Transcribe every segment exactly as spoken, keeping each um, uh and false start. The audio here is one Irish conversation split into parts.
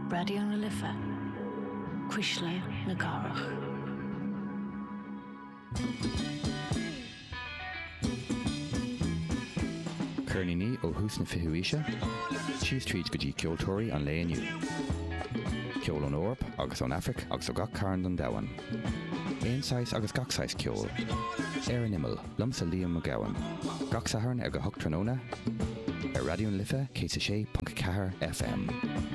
Radio na Lifa. Quisle na Garach. Cernini ó hús na fihuise, Chief Treat go dtí ceoltóirí an léaniu. Ceol an Eorp agus an Afric agus ó gach cairn don dawan. Éonáis agus gachsáis ceol. Ar an imil, lumsa Liam McGowan. Gachsaharn ar go hochtranóna. Ar Radio na Lifa, cé sé punt ceathair F M.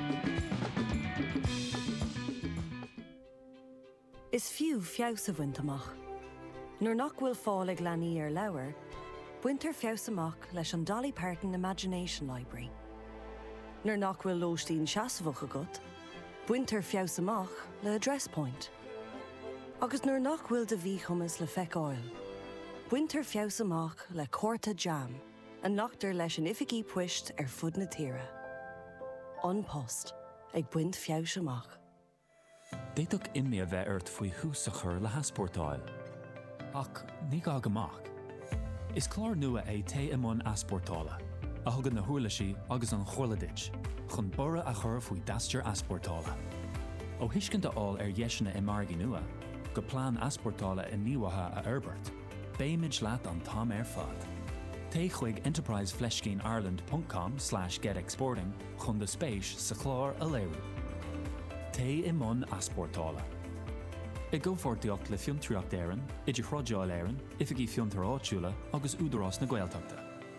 Is fiú fios a bhaint amach. Nuair nach bhfuil fáil ag leanaí ar leabhar, buintear fios amach leis an Dolly Parton Imagination Library. Nuair nach bhfuil lóistín seasamhach agat, buintear fios amach le Address Point. Agus nuair nach bhfuil de bhí chumas le feiceáil, buintear fios amach le Córta Jam, an nachtar leis an ificí puist ar fud na tíre. An post ag buint fios amach. Déadach imní a bheith airt faoi hús a chur le haspórtáil. Ach, ní gá amach. Is clár nua é té imón aspórtála, a thugad na thuirlaisí agus an chorladit, chun bora a chur faoi dastear aspórtála. Ó thuiscint aáil ar dheisina i margaí nua, go plán aspórtála in níomhatha a Herbert, béimiid leat an tám ar fad. Té chuig enterprise flescin ireland dot com slash get exporting chun de spéis sa chlár a léirú. Té imón aspórtála. I ggófortaíocht le fionntriacht éireann, idir chrodáil éireann, ifigí fionntar áitiúla agus údarás na Gaeltachta.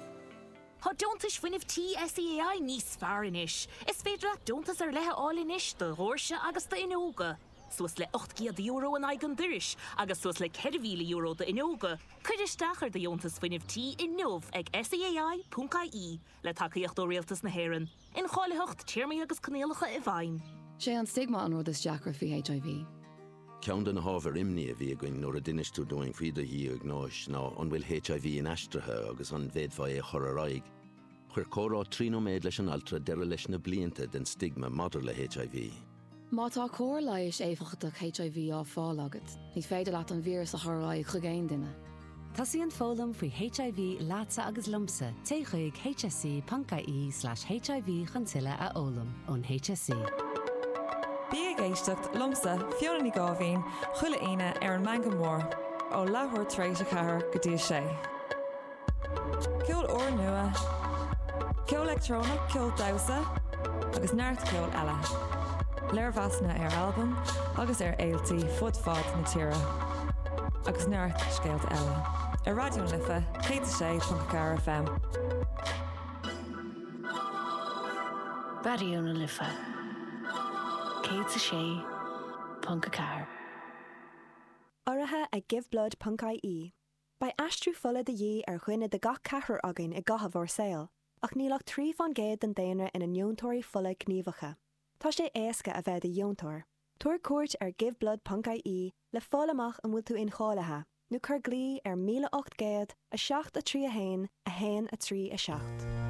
Tá dúntas fuinnimh T S E A I níos fearr inis. Is féidir ach dúntas ar lethe áil inis do Thóirse agus do Inóga. Suas le ocht gcéad euro an aigean dúris, agus suas le ceithre mhíle euro do Inóga. Cuid isteach ar do dúntas fuinnimh T in nómh ag S E A I dot I E le tacaíocht ó rialtas na hÉireann. In cháileocht tíirmí agus canéalacha i bhain. Sé an stigma an rud is deacra faoi H I V. Ceann den hábhar imní a bhí going nuair a dinistú doing faoide hí ag náis ná an bhfuil H I V in aistrithe agus an bhéadfá é chur araig. Chuir córá trínoméid leis an altra deire leis na blianta den stigma madidir le H I V. Má tá cóir leiis éifeachtach H I V á fáil agat, ní féidir leat an vírus a churaigh chugéin duine. Tasíonn fólam faoi H I V lása agus lumsa té chuig H S C dot I E slash H I V chuntuile a ólam ón H S C. Bí ag éisteacht lumsa fionna ní gábhín chuile aine ar an manga mór ó láthúir tréis a chathair go dtí sé. Ceol uair nua, ceol electrónach, ceol damhsa agus neart ceol eile. Léir bheasna ar albumm agus ar éiltí fud fad na tíre. Agus neart scéalt eile. Ar Radio na Lifa, cé sé punt ceathair F M. Radio na Lifa. cé sé punt ceathair. Áirithe ag giveblood dot I E. Ba aistriú fola de dhé ar chuine de gach cethir againn i gcotha bhór saoil, ach nílach trí fan géad den déanaar ina neontóirí fola gníomhacha. Tá sé éasca a bheith de dheontóir. Tuair cuairt ar giveblood dot I E le fálamach an bhfuil tú in cháilethe, nó chur glí ar míle ocht géad a seacht a trí a hain a hain a trí a seacht.